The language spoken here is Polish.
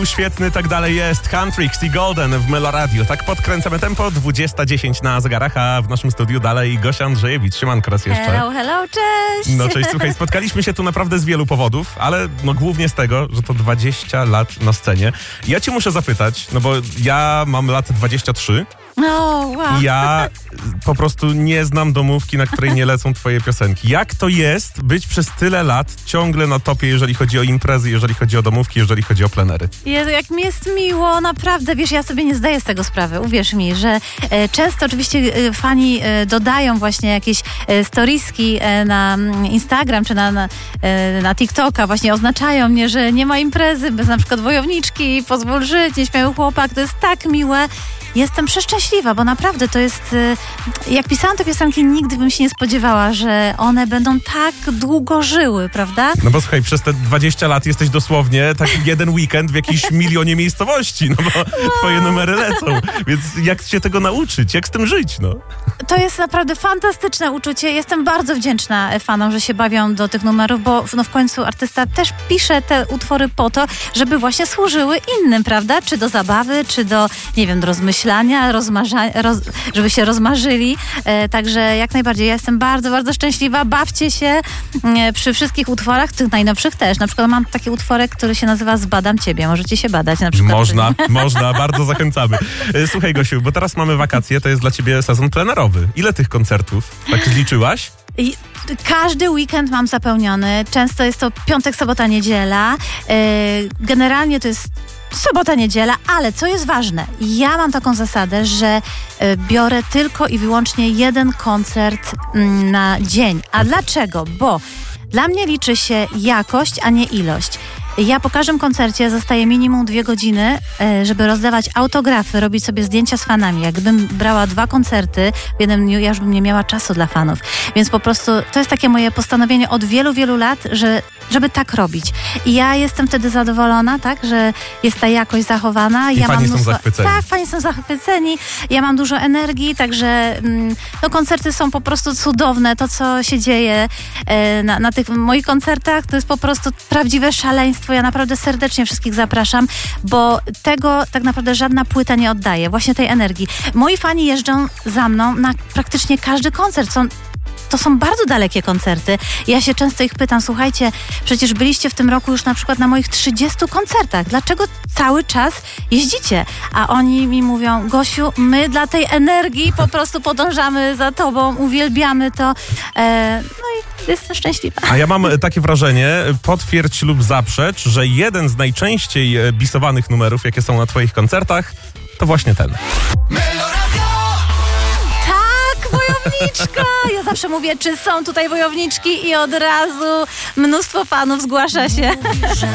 Świetny, tak dalej jest. Country, Xi Golden w Melo Radio. Tak podkręcamy tempo, 20:10 na zegarach, a w naszym studiu dalej Gosia Andrzejewicz. Siemanko raz jeszcze. Hello, cześć. No cześć, słuchaj, spotkaliśmy się tu naprawdę z wielu powodów, ale no głównie z tego, że to 20 lat na scenie. Ja cię muszę zapytać, no bo ja mam lat 23. Wow. I ja po prostu nie znam domówki, na której nie lecą twoje piosenki. Jak to jest być przez tyle lat ciągle na topie, jeżeli chodzi o imprezy, jeżeli chodzi o domówki, jeżeli chodzi o plenery? Jezu, jak mi jest miło, naprawdę, wiesz, ja sobie nie zdaję z tego sprawy, uwierz mi, że często oczywiście fani dodają właśnie jakieś storieski na Instagram czy na TikToka, właśnie oznaczają mnie, że nie ma imprezy bez na przykład wojowniczki, pozwól żyć, nieśmiały chłopak, to jest tak miłe. Jestem przeszczęśliwa, bo naprawdę to jest... Jak pisałam te piosenki, nigdy bym się nie spodziewała, że one będą tak długo żyły, prawda? No bo słuchaj, przez te 20 lat jesteś dosłownie tak jeden weekend w jakiejś milionie miejscowości, no bo twoje numery lecą. Więc jak się tego nauczyć? Jak z tym żyć, no? To jest naprawdę fantastyczne uczucie. Jestem bardzo wdzięczna fanom, że się bawią do tych numerów, bo no w końcu artysta też pisze te utwory po to, żeby właśnie służyły innym, prawda? Czy do zabawy, czy do, nie wiem, do rozmyślania, żeby się rozmarzyli. Także jak najbardziej. Ja jestem bardzo, bardzo szczęśliwa. Bawcie się przy wszystkich utworach, tych najnowszych też. Na przykład mam taki utworek, który się nazywa Zbadam Ciebie. Możecie się badać na przykład. Można, bardzo zachęcamy. Słuchaj, Gosiu, bo teraz mamy wakacje, to jest dla ciebie sezon plenerowy. Ile tych koncertów tak zliczyłaś? Każdy weekend mam zapełniony. Często jest to piątek, sobota, niedziela. Generalnie to jest sobota, niedziela, ale co jest ważne, ja mam taką zasadę, że biorę tylko i wyłącznie jeden koncert na dzień. A dlaczego? Bo dla mnie liczy się jakość, a nie ilość. Ja po każdym koncercie zostaję minimum 2 godziny, żeby rozdawać autografy, robić sobie zdjęcia z fanami. Jakbym brała 2 koncerty w jednym dniu, ja już bym nie miała czasu dla fanów. Więc po prostu to jest takie moje postanowienie od wielu, wielu lat, żeby tak robić. I ja jestem wtedy zadowolona, tak, że jest ta jakość zachowana. I fani są zachwyceni. Tak, fani są zachwyceni. Ja mam dużo energii, także no, koncerty są po prostu cudowne. To, co się dzieje na tych moich koncertach, to jest po prostu prawdziwe szaleństwo. Ja naprawdę serdecznie wszystkich zapraszam, bo tego tak naprawdę żadna płyta nie oddaje. Właśnie tej energii. Moi fani jeżdżą za mną na praktycznie każdy koncert. To są bardzo dalekie koncerty. Ja się często ich pytam, słuchajcie, przecież byliście w tym roku już na przykład na moich 30 koncertach. Dlaczego cały czas jeździcie? A oni mi mówią, Gosiu, my dla tej energii po prostu podążamy za tobą, uwielbiamy to. No i jestem szczęśliwa. A ja mam takie wrażenie, potwierdź lub zaprzecz, że jeden z najczęściej bisowanych numerów, jakie są na twoich koncertach, to właśnie ten. Wojowniczka! Ja zawsze mówię, czy są tutaj wojowniczki i od razu mnóstwo fanów zgłasza się.